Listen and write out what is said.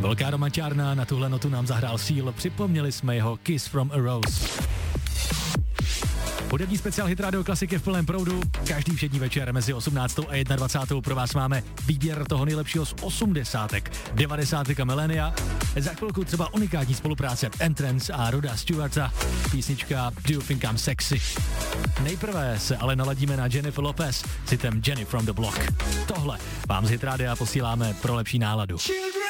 Velká romanťárna, na tuhle notu nám zahrál Seal, připomněli jsme jeho Kiss from a Rose. Hudební speciál Hit Radio Klasiky v plném proudu. Každý všední večer mezi 18. a 21. pro vás máme výběr toho nejlepšího z 80. 90. a milénia. Za chvilku třeba unikátní spolupráce Entrance a Roda Stewarta. Písnička Do You Think I'm Sexy. Nejprve se ale naladíme na Jennifer Lopez s hitem Jenny from the Block. Tohle vám z Hit Radia posíláme pro lepší náladu.